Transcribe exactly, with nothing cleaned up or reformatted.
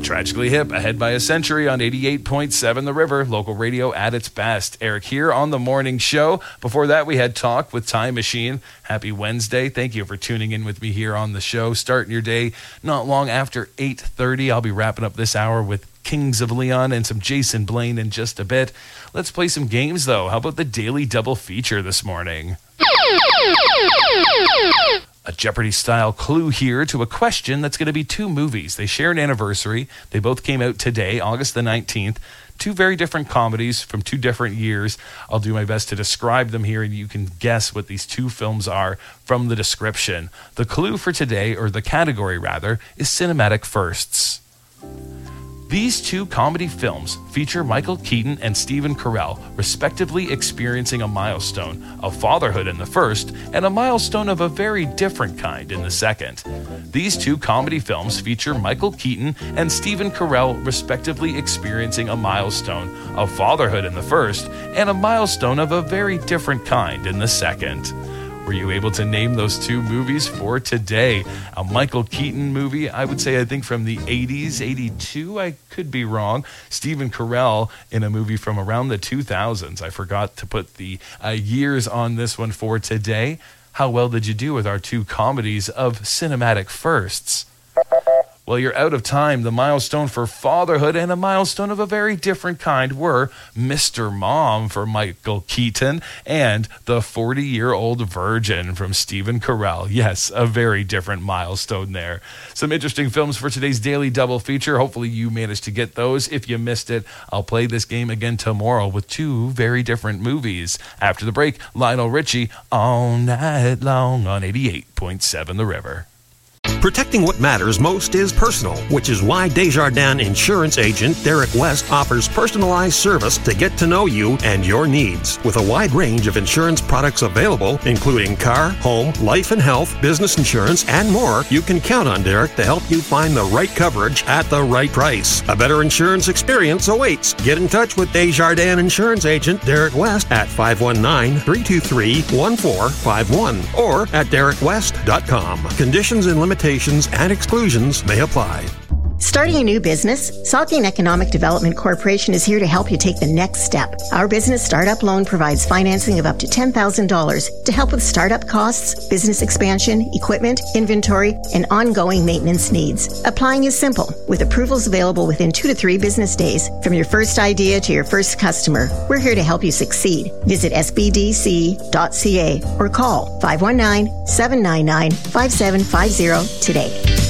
Tragically Hip, ahead by a century on eighty-eight point seven The River, local radio at its best. Eric here on the morning show. Before that, we had Talk with Time Machine. Happy Wednesday. Thank you for tuning in with me here on the show. Starting your day not long after eight thirty. I'll be wrapping up this hour with Kings of Leon and some Jason Blaine in just a bit. Let's play some games, though. How about the Daily Double Feature this morning? A Jeopardy-style clue here to a question that's going to be two movies. They share an anniversary. They both came out today, August the nineteenth. Two very different comedies from two different years. I'll do my best to describe them here, and you can guess what these two films are from the description. The clue for today, or the category rather, is cinematic firsts. These two comedy films feature Michael Keaton and Stephen Carell, respectively experiencing a milestone of fatherhood in the first and a milestone of a very different kind in the second. These two comedy films feature Michael Keaton and Stephen Carell, respectively experiencing a milestone of fatherhood in the first and a milestone of a very different kind in the second. Were you able to name those two movies for today? A Michael Keaton movie, I would say, I think from the eighties, eighty-two, I could be wrong. Stephen Carell in a movie from around the two thousands. I forgot to put the uh, years on this one for today. How well did you do with our two comedies of cinematic firsts? Well, you're out of time. The milestone for fatherhood and a milestone of a very different kind were Mister Mom for Michael Keaton and The forty-Year-Old Virgin from Stephen Carell. Yes, a very different milestone there. Some interesting films for today's Daily Double Feature. Hopefully you managed to get those. If you missed it, I'll play this game again tomorrow with two very different movies. After the break, Lionel Richie, All Night Long on eighty-eight point seven The River. Protecting what matters most is personal, which is why Desjardins Insurance Agent Derek West offers personalized service to get to know you and your needs. With a wide range of insurance products available, including car, home, life and health, business insurance, and more, you can count on Derek to help you find the right coverage at the right price. A better insurance experience awaits. Get in touch with Desjardins Insurance Agent Derek West at five one nine, three two three, one four five one or at derek west dot com. Conditions and limitations and exclusions may apply. Starting a new business? Saugeen Economic Development Corporation is here to help you take the next step. Our business startup loan provides financing of up to ten thousand dollars to help with startup costs, business expansion, equipment, inventory, and ongoing maintenance needs. Applying is simple, with approvals available within two to three business days. From your first idea to your first customer, we're here to help you succeed. Visit s b d c dot c a or call five one nine, seven nine nine, five seven five zero today.